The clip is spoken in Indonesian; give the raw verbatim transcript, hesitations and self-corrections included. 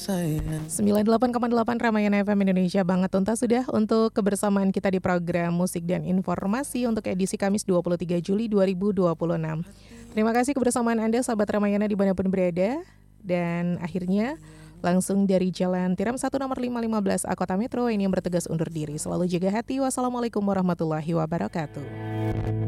sembilan puluh delapan koma delapan Ramayana F M Indonesia banget tuntas sudah untuk kebersamaan kita di program Musik dan Informasi untuk edisi Kamis dua puluh tiga Juli dua ribu dua puluh enam. Terima kasih kebersamaan Anda sahabat Ramayana dimanapun berada. Dan akhirnya langsung dari Jalan Tiram satu nomor lima lima belas A Kota Metro ini yang bertugas undur diri. Selalu jaga hati. Wassalamualaikum warahmatullahi wabarakatuh.